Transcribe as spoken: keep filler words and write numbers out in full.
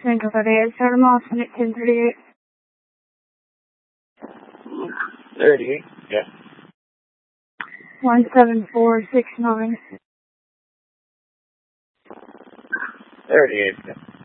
Central thirty-eight, start them off at ten thirty-eight. thirty-eight, yeah. one seven four six nine. thirty-eight, yeah.